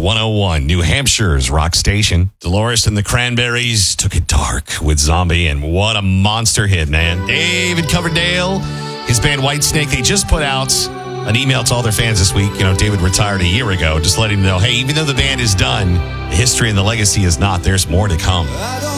101, New Hampshire's rock station. Dolores and the Cranberries took it dark with Zombie, and what a monster hit, man. David Coverdale, his band Whitesnake, they just put out an email to all their fans this week. David retired a year ago, just letting them know, hey, even though the band is done, the history and the legacy is not. There's more to come.